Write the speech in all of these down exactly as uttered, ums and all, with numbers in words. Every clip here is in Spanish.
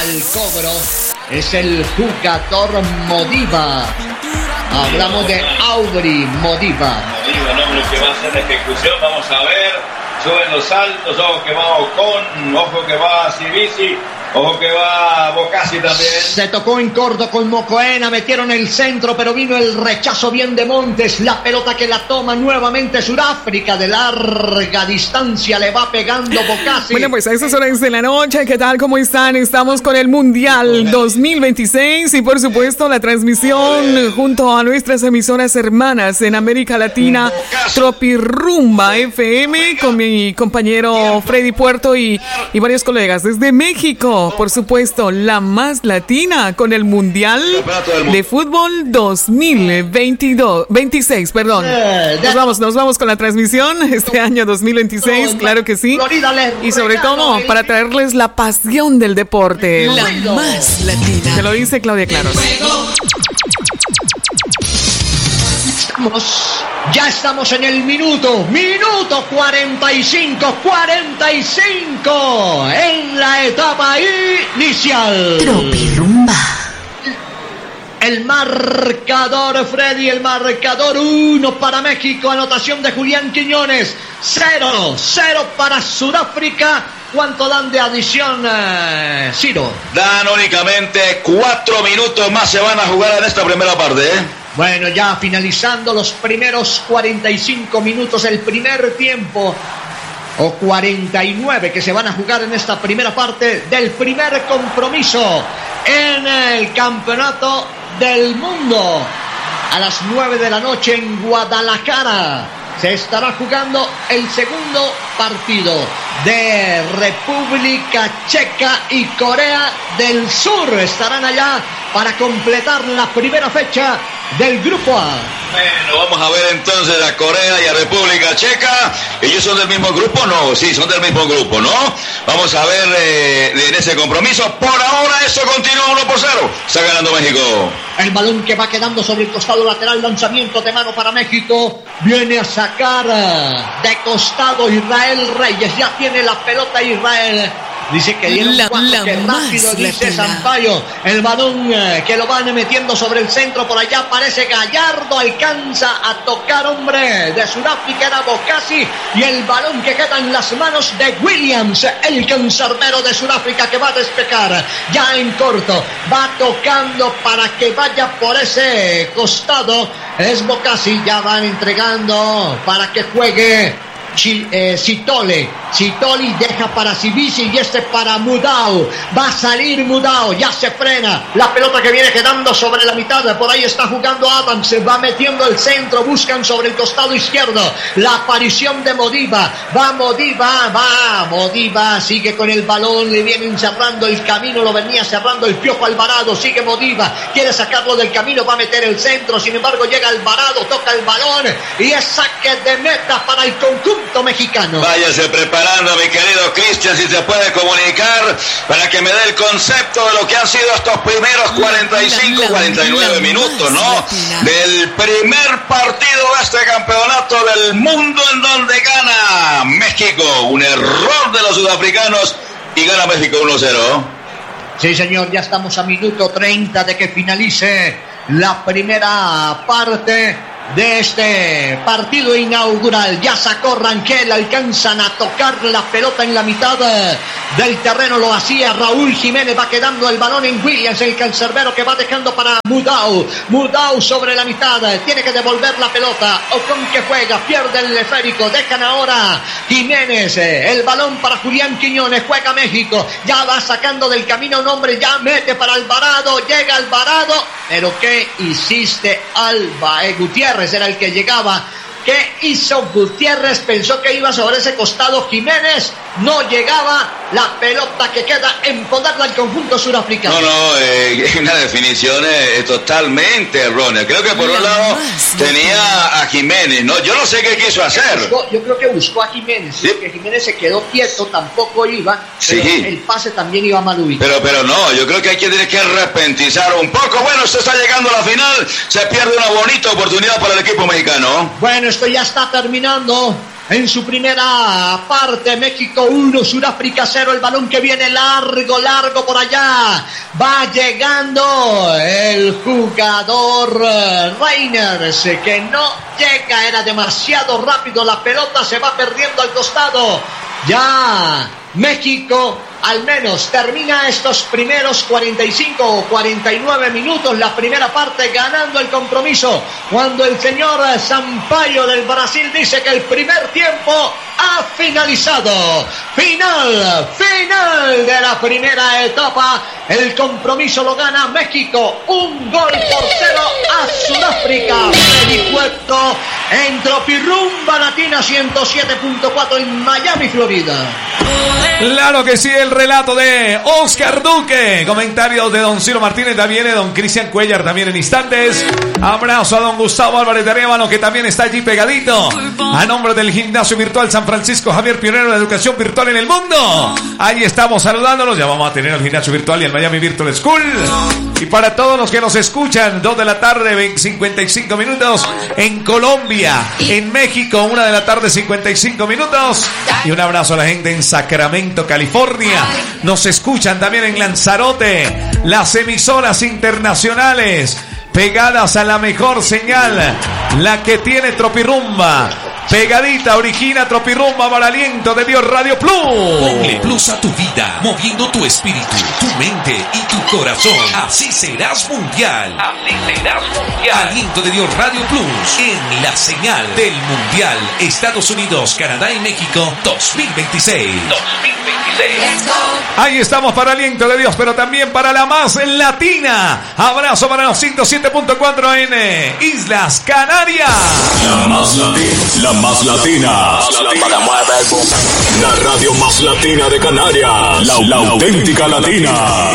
al cobro es el jugador Modiba. Hablamos de Aubrey Modiba. Modiba, nombre que va a hacer la ejecución. Vamos a ver. Suben los saltos. Ojo que va Ocon. Ojo que va Sibisi. Ojo que va Bocasi también. Se tocó en corto con Mocoena, metieron el centro, pero vino el rechazo bien de Montes. La pelota que la toma nuevamente Sudáfrica de larga distancia, le va pegando Bocasi. Bueno, pues a estas horas de la noche, ¿qué tal? ¿Cómo están? Estamos con el Mundial dos mil veintiséis y por supuesto la transmisión junto a nuestras emisoras hermanas en América Latina, Tropirumba F M, con mi compañero Freddy Puerto y, y varios colegas desde México. Por supuesto, la más latina con el Mundial de Fútbol dos mil veintidós, veintiséis, perdón. Nos vamos, nos vamos con la transmisión este año dos mil veintiséis, claro que sí. Y sobre todo para traerles la pasión del deporte. La más latina. Te lo dice Claudia Claros. Estamos, ya estamos en el minuto, minuto cuarenta y cinco, cuarenta y cinco en la etapa inicial. Tropirumba. El marcador, Freddy, el marcador uno para México, anotación de Julián Quiñones, cero, cero para Sudáfrica. ¿Cuánto dan de adición, eh, Ciro? Dan únicamente cuatro minutos más se van a jugar en esta primera parte, ¿eh? Bueno, ya finalizando los primeros cuarenta y cinco minutos, el primer tiempo, o cuarenta y nueve que se van a jugar en esta primera parte del primer compromiso en el Campeonato del Mundo. A las nueve de la noche en Guadalajara se estará jugando el segundo partido de República Checa y Corea del Sur. Estarán allá para completar la primera fecha del Grupo A. Bueno, vamos a ver entonces a Corea y a República Checa. ¿Ellos son del mismo grupo? No, sí, son del mismo grupo, ¿no? Vamos a ver eh, en ese compromiso. Por ahora eso continúa uno por cero. Está ganando México. El balón que va quedando sobre el costado lateral, lanzamiento de mano para México. Viene a sacar de costado Israel Reyes. Ya tiene la pelota Israel. Dice que dieron la, cuatro, la que rápido, dice Sampaio. El balón eh, que lo van metiendo sobre el centro, por allá aparece Gallardo, alcanza a tocar, hombre, de Sudáfrica era Bocasi, y el balón que queda en las manos de Williams, el cancerbero de Sudáfrica, que va a despejar, ya en corto, va tocando para que vaya por ese costado, es Bocasi, ya van entregando para que juegue Ch- eh, Citole, Citoli deja para Sibisi y este para Mudau, va a salir Mudau, ya se frena, la pelota que viene quedando sobre la mitad, por ahí está jugando Adams, se va metiendo el centro, buscan sobre el costado izquierdo, la aparición de Modiba, va Modiba, va Modiba, sigue con el balón, le vienen cerrando el camino, lo venía cerrando el Piojo Alvarado, sigue Modiba, quiere sacarlo del camino, va a meter el centro, sin embargo llega Alvarado, toca el balón y es saque de meta para el conjunto mexicano. Váyase preparando, mi querido Cristian, si se puede comunicar para que me dé el concepto de lo que han sido estos primeros cuarenta y cinco, cuarenta y nueve minutos, ¿no? Del primer partido de este campeonato del mundo, en donde gana México. Un error de los sudafricanos y gana México uno cero. Sí, señor, ya estamos a minuto treinta de que finalice la primera parte de este partido inaugural. Ya sacó Rangel, alcanzan a tocar la pelota en la mitad del terreno, lo hacía Raúl Jiménez, va quedando el balón en Williams, el cancerbero que va dejando para Mudau, Mudau sobre la mitad, tiene que devolver la pelota, Ocon que juega, pierde el esférico, dejan ahora Jiménez, el balón para Julián Quiñones, juega México, ya va sacando del camino un hombre, ya mete para Alvarado, llega Alvarado, pero ¿qué hiciste, Alba? Eh, Gutiérrez era el que llegaba. ¿Qué hizo Gutiérrez? Pensó que iba sobre ese costado Jiménez, no llegaba, la pelota que queda en poder del conjunto surafricano. No, no, eh, una definición eh, totalmente errónea. Creo que por un lado tenía a Jiménez, ¿no? Yo no sé qué quiso hacer. Buscó, yo creo que buscó a Jiménez, ¿sí? Que Jiménez se quedó quieto, tampoco iba, pero sí. El pase también iba mal ubicado. Pero, pero no, yo creo que hay que tener que repentizar un poco. Bueno, usted está llegando a la final, se pierde una bonita oportunidad para el equipo mexicano. Bueno, esto ya está terminando. en su primera parte. México uno, Sudáfrica cero. El balón que viene largo, largo por allá. Va llegando el jugador Reiners, que no llega, era demasiado rápido. La pelota se va perdiendo al costado. Ya México al menos termina estos primeros cuarenta y cinco o cuarenta y nueve minutos, la primera parte, ganando el compromiso, cuando el señor Sampaio del Brasil dice que el primer tiempo ha finalizado. Final, final de la primera etapa. El compromiso lo gana México, un gol por cero a Sudáfrica. Freddy Cueto en Tropirumba Latina ciento siete punto cuatro en Miami, Florida. Claro que sí, el relato de Oscar Duque, comentarios de don Ciro Martínez, también de don Cristian Cuellar, también en instantes. Abrazo a don Gustavo Álvarez de Arévalo, que también está allí pegadito, a nombre del Gimnasio Virtual San Francisco Javier, pionero de la educación virtual en el mundo. Ahí estamos saludándolos, ya vamos a tener al Gimnasio Virtual y al Miami Virtual School. Y para todos los que nos escuchan, dos de la tarde, cincuenta y cinco minutos en Colombia, en México, una de la tarde, cincuenta y cinco minutos. Y un abrazo a la gente en Sacramento, California. Nos escuchan también en Lanzarote, las emisoras internacionales pegadas a la mejor señal, la que tiene Tropirumba. Pegadita, origina Tropirumba para Aliento de Dios Radio Plus. Ponle plus a tu vida, moviendo tu espíritu, tu mente y tu corazón. Así serás mundial. Así serás mundial. Aliento de Dios Radio Plus, en la señal del Mundial Estados Unidos, Canadá y México dos mil veintiséis. dos mil veintiséis. Ahí estamos para Aliento de Dios, pero también para la más latina. Abrazo para los ciento siete punto cuatro en eh, Islas Canarias. La más latina. La más latina. La radio más latina de Canarias. La, la auténtica latina.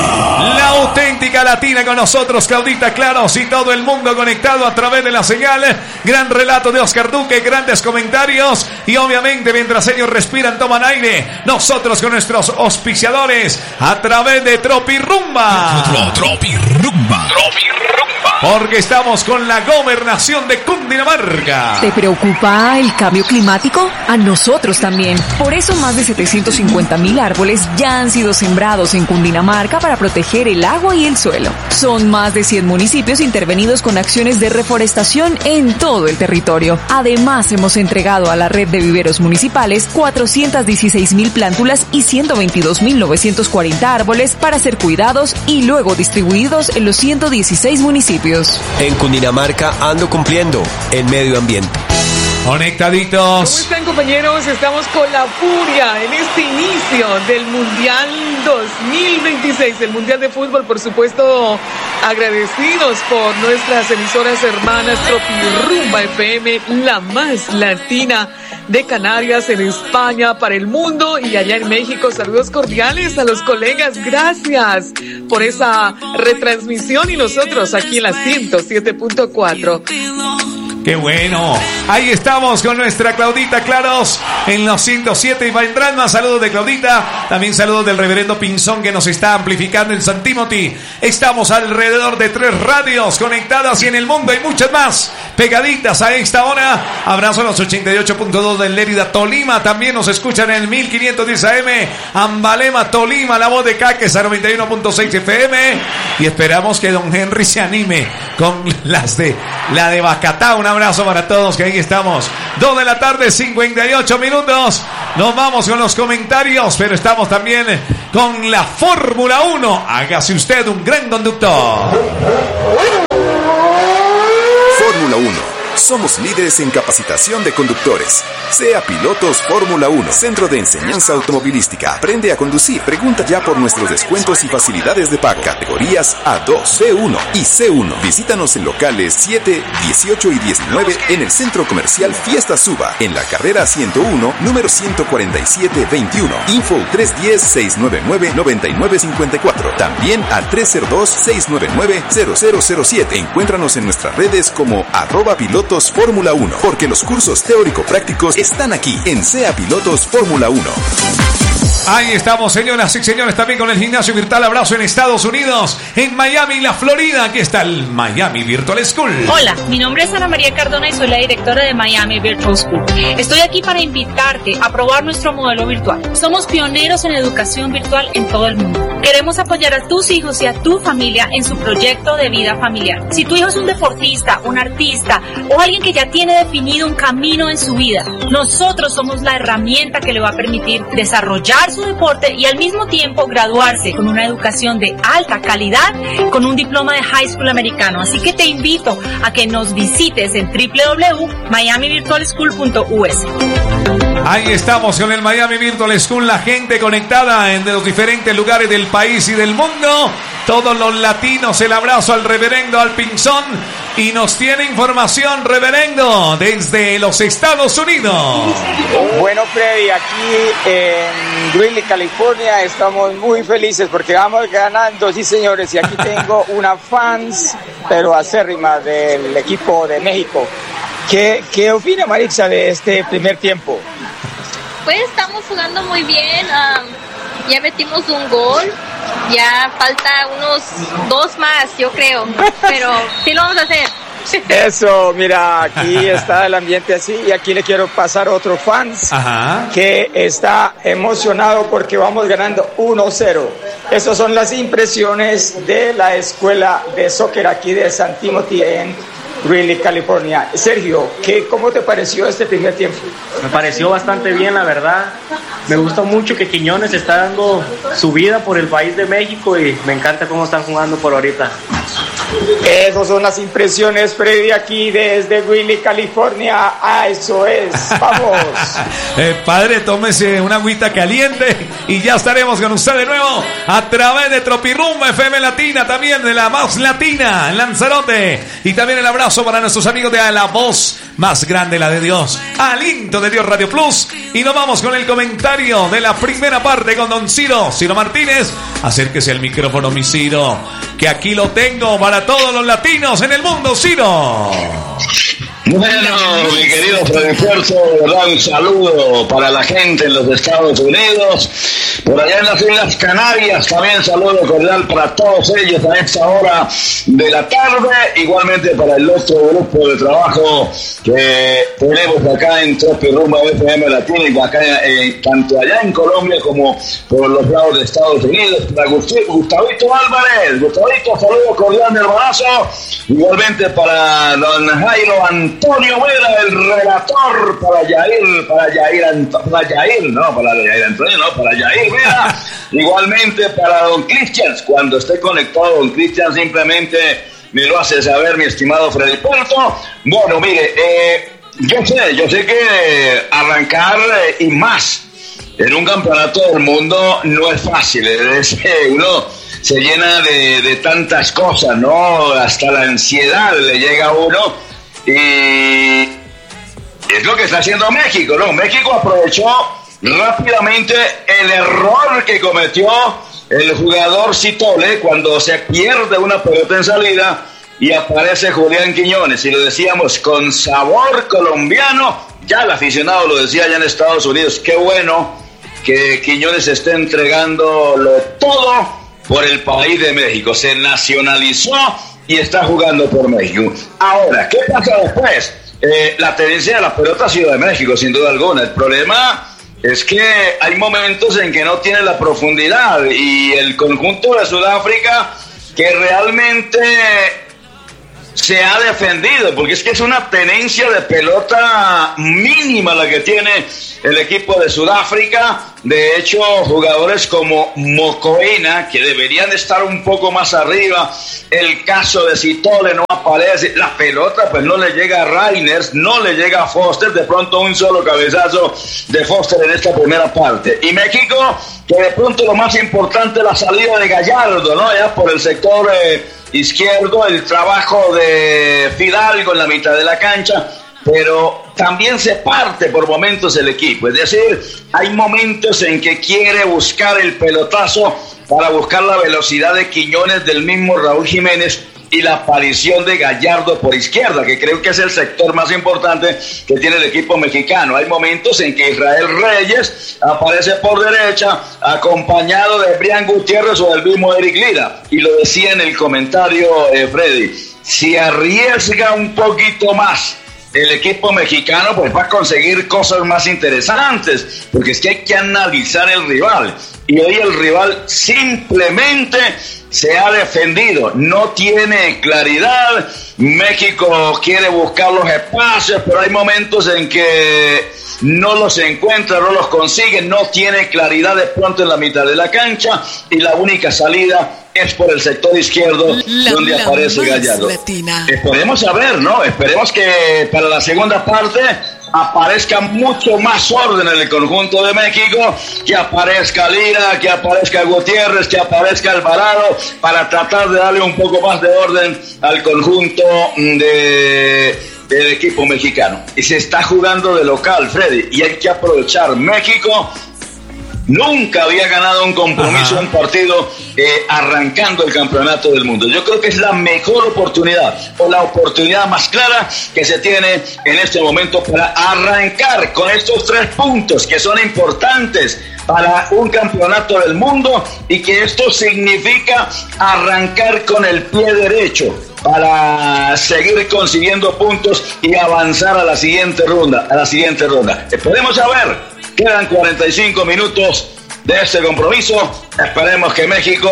La auténtica latina con nosotros, Claudita Claros y todo el mundo conectado a través de la señal. Gran relato de Oscar Duque, grandes comentarios. Y obviamente mientras ellos respiran, toman aire, nosotros con nuestros auspiciadores a través de Tropirumba. Tropirumba. Tropirumba. Porque estamos con la gobernación de Cundinamarca. ¿Te preocupa el cambio climático? A nosotros también. Por eso más de setecientos cincuenta mil árboles ya han sido sembrados en Cundinamarca para proteger el agua y el suelo. Son más de cien municipios intervenidos con acciones de reforestación en todo el territorio. Además, hemos entregado a la red de viveros municipales cuatrocientas dieciséis mil plántulas y ciento veintidós mil novecientos cuarenta árboles para ser cuidados y luego distribuidos en los ciento dieciséis municipios. En Cundinamarca ando cumpliendo el medio ambiente. Conectaditos. ¿Cómo están, compañeros? Estamos con la furia en este inicio del Mundial dos mil veintiséis, el Mundial de Fútbol, por supuesto, agradecidos por nuestras emisoras hermanas Tropirumba F M, la más latina de Canarias, en España, para el mundo y allá en México. Saludos cordiales a los colegas, gracias por esa retransmisión y nosotros aquí en la ciento siete punto cuatro. ¡Qué bueno! Ahí estamos con nuestra Claudita Claros en los ciento siete y vendrán más saludos de Claudita. También saludos del reverendo Pinzón que nos está amplificando en San Timothy. Estamos alrededor de tres radios conectadas y en el mundo hay muchas más pegaditas a esta hora. Abrazo a los ochenta y ocho punto dos de Lérida, Tolima. También nos escuchan en el mil quinientos diez A M. Ambalema, Tolima. La voz de Caques a noventa y uno punto seis F M. Y esperamos que don Henry se anime con las de la de Bacatá. Una abrazo para todos, que ahí estamos. dos de la tarde, cincuenta y ocho minutos. Nos vamos con los comentarios, pero estamos también con la Fórmula uno. Hágase usted un gran conductor. Fórmula uno. Somos líderes en capacitación de conductores. Sea Pilotos Fórmula uno, Centro de Enseñanza Automovilística. Aprende a conducir. Pregunta ya por nuestros descuentos y facilidades de pago. Categorías A dos, B uno y C uno. Visítanos en locales siete, dieciocho y diecinueve en el Centro Comercial Fiesta Suba, en la carrera ciento uno, número ciento cuarenta y siete veintiuno. Info tres uno cero, seis nueve nueve, nueve nueve cinco cuatro. También al tres cero dos, seis nueve nueve, cero cero cero siete. Encuéntranos en nuestras redes como arroba pilotos Fórmula uno, porque los cursos teórico-prácticos están aquí en SEA Pilotos Fórmula uno. Ahí estamos, señoras y señores, también con el gimnasio virtual Abrazo en Estados Unidos, en Miami, la Florida. Aquí está el Miami Virtual School. Hola, mi nombre es Ana María Cardona y soy la directora de Miami Virtual School. Estoy aquí para invitarte a probar nuestro modelo virtual. Somos pioneros en educación virtual en todo el mundo. Queremos apoyar a tus hijos y a tu familia en su proyecto de vida familiar. Si tu hijo es un deportista, un artista o alguien que ya tiene definido un camino en su vida, nosotros somos la herramienta que le va a permitir desarrollar su deporte y al mismo tiempo graduarse con una educación de alta calidad con un diploma de high school americano. Así que te invito a que nos visites en doble u doble u doble u punto miami virtual school punto u s. Ahí estamos con el Miami Virtual School, la gente conectada en de los diferentes lugares del país y del mundo. Todos los latinos, el abrazo al reverendo Al Pinzón. Y nos tiene información, reverendo, desde los Estados Unidos. Bueno, Freddy, aquí en Greeley, California, estamos muy felices porque vamos ganando, sí señores, y aquí tengo una fans, pero acérrima del equipo de México. ¿Qué, qué opina Maritza de este primer tiempo? Pues estamos jugando muy bien, um, ya metimos un gol, ya falta unos dos más, yo creo, pero sí lo vamos a hacer. Eso, mira, aquí está el ambiente así y aquí le quiero pasar otro fans Ajá. que está emocionado porque vamos ganando uno cero. Esas son las impresiones de la escuela de soccer aquí de San Timothy en Greeley, California. Sergio, ¿qué, ¿cómo te pareció este primer tiempo? Me pareció bastante bien, la verdad. Me gusta mucho que Quiñones está dando su vida por el país de México y me encanta cómo están jugando por ahorita. Esas son las impresiones, Freddy, aquí desde Greeley, California. Ah, eso es. Vamos. eh, padre, tómese una agüita caliente y ya estaremos con usted de nuevo a través de Tropirumba F M Latina, también de la Voz Latina en Lanzarote. Y también el abrazo para nuestros amigos de La Voz Más Grande, la de Dios, Aliento de Dios Radio Plus. Y nos vamos con el comentario de la primera parte con don Ciro, Ciro Martínez. Acérquese al micrófono, mi Ciro, que aquí lo tengo para todos los latinos en el mundo, Ciro. Bueno, mi querido Freddy Puerto, un saludo para la gente en los Estados Unidos, por allá en las Islas Canarias, también saludo cordial para todos ellos a esta hora de la tarde, igualmente para el otro grupo de trabajo que tenemos acá en Tropirumba F M Latino, acá eh, tanto allá en Colombia como por los lados de Estados Unidos, para Gustavito Álvarez, Gustavito, saludo cordial, mi hermanazo, igualmente para don Jairo Antonio Antonio Vera, el relator, para Yair, para Yair, para Yair, no, para Yair Antonio, no, para Yair Vera, igualmente para don Cristian, cuando esté conectado don Cristian simplemente me lo hace saber, mi estimado Freddy Puerto. Bueno, mire, eh, yo sé, yo sé que arrancar eh, y más en un campeonato del mundo no es fácil, es, eh, uno se llena de, de tantas cosas, ¿no? Hasta la ansiedad le llega a uno. Y es lo que está haciendo México, ¿no? México aprovechó rápidamente el error que cometió el jugador Citole cuando se pierde una pelota en salida y aparece Julián Quiñones. Y lo decíamos con sabor colombiano, ya el aficionado lo decía allá en Estados Unidos, qué bueno que Quiñones esté entregándolo todo por el país de México. Se nacionalizó y está jugando por México. Ahora, ¿qué pasa después? Eh, la tenencia de la pelota ha sido de México, sin duda alguna. El problema es que hay momentos en que no tiene la profundidad y el conjunto de Sudáfrica que realmente se ha defendido, porque es que es una tenencia de pelota mínima la que tiene el equipo de Sudáfrica. De hecho, jugadores como Mocoena, que deberían estar un poco más arriba, el caso de Citole no aparece, la pelota pues no le llega a Reiners, no le llega a Foster, de pronto un solo cabezazo de Foster en esta primera parte. Y México, que de pronto lo más importante es la salida de Gallardo, ¿no? Ya por el sector eh, izquierdo, el trabajo de Fidalgo en la mitad de la cancha, pero también se parte por momentos el equipo, es decir, hay momentos en que quiere buscar el pelotazo para buscar la velocidad de Quiñones, del mismo Raúl Jiménez, y la aparición de Gallardo por izquierda, que creo que es el sector más importante que tiene el equipo mexicano. Hay momentos en que Israel Reyes aparece por derecha, acompañado de Brian Gutiérrez o del mismo Eric Lira. Y lo decía en el comentario eh, Freddy, si arriesga un poquito más el equipo mexicano, pues va a conseguir cosas más interesantes, porque es que hay que analizar el rival, y hoy el rival simplemente se ha defendido, no tiene claridad. México quiere buscar los espacios, pero hay momentos en que no los encuentra, no los consigue, no tiene claridad de pronto en la mitad de la cancha, y la única salida es por el sector izquierdo, la, donde la aparece Gallardo. Latina. Esperemos a ver, ¿no? Esperemos que para la segunda parte aparezca mucho más orden en el conjunto de México, que aparezca Lira, que aparezca Gutiérrez, que aparezca Alvarado, para tratar de darle un poco más de orden al conjunto de... del equipo mexicano. Y se está jugando de local, Freddy, y hay que aprovechar. México nunca había ganado un compromiso, Ajá. un partido eh, arrancando el campeonato del mundo. Yo creo que es la mejor oportunidad, o la oportunidad más clara que se tiene en este momento para arrancar con estos tres puntos que son importantes para un campeonato del mundo, y que esto significa arrancar con el pie derecho para seguir consiguiendo puntos y avanzar a la siguiente ronda, a la siguiente ronda. Esperemos a ver. Quedan cuarenta y cinco minutos de este compromiso. Esperemos que México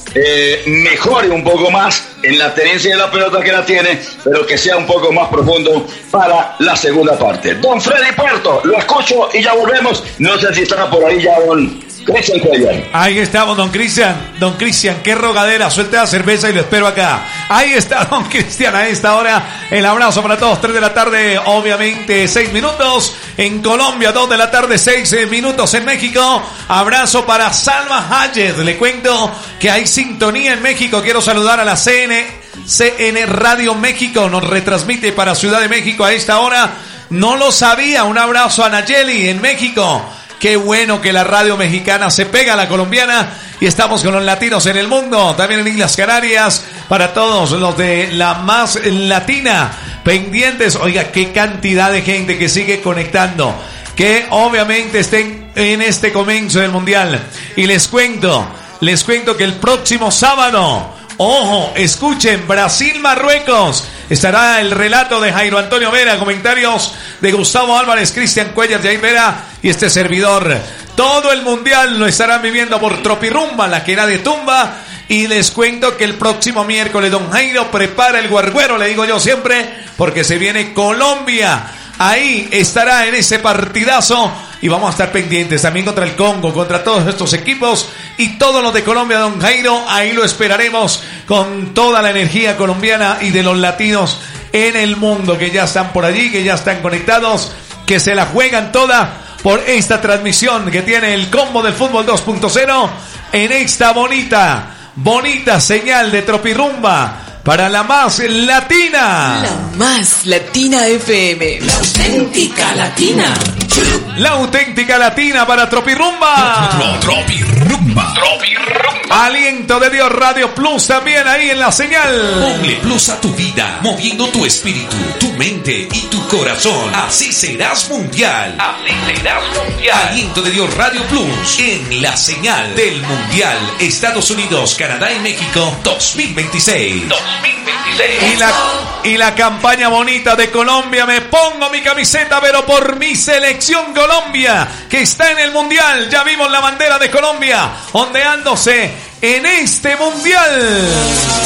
eh, mejore un poco más en la tenencia de la pelota que la tiene, pero que sea un poco más profundo para la segunda parte. Don Freddy Puerto, lo escucho y ya volvemos. No sé si estará por ahí ya don Cristian Cuellar. Ahí estamos, don Cristian. Don Cristian, qué rogadera. Suelte la cerveza y lo espero acá. Ahí está, don Cristian, a esta hora. El abrazo para todos. tres de la tarde, obviamente, seis minutos. En Colombia, dos de la tarde, seis minutos en México. Abrazo para Salma Hayes. Le cuento que hay sintonía en México. Quiero saludar a la C N, C N Radio México. Nos retransmite para Ciudad de México a esta hora. No lo sabía. Un abrazo a Nayeli en México. Qué bueno que la radio mexicana se pega a la colombiana, y estamos con los latinos en el mundo, también en Islas Canarias, para todos los de la más latina, pendientes. Oiga, qué cantidad de gente que sigue conectando, que obviamente estén en este comienzo del Mundial. Y les cuento, les cuento que el próximo sábado, ojo, escuchen, Brasil-Marruecos. Estará el relato de Jairo Antonio Vera, comentarios de Gustavo Álvarez, Cristian Cuellar, Jair Vera y este servidor. Todo el mundial lo estarán viviendo por Tropirumba, la que era de tumba. Y les cuento que el próximo miércoles don Jairo prepara el guarguero, le digo yo siempre, porque se viene Colombia. Ahí estará en ese partidazo, y vamos a estar pendientes también contra el Congo, contra todos estos equipos y todos los de Colombia, don Jairo. Ahí lo esperaremos con toda la energía colombiana y de los latinos en el mundo, que ya están por allí, que ya están conectados, que se la juegan toda por esta transmisión que tiene el combo del fútbol dos punto cero en esta bonita, bonita señal de Tropirumba. Para la más latina. La más latina F M. La auténtica latina. La auténtica latina para Tropirumba. Tropirumba. Tropirumba. Aliento de Dios Radio Plus también ahí en la señal. Ponle plus a tu vida, moviendo tu espíritu, tu mente y tu corazón. Así serás mundial. Así serás mundial. Aliento de Dios Radio Plus en la señal del Mundial Estados Unidos, Canadá y México dos mil veintiséis. Y la, y la campaña bonita de Colombia. Me pongo mi camiseta, pero por mi selección Colombia, que está en el Mundial. Ya vimos la bandera de Colombia ondeándose en este Mundial.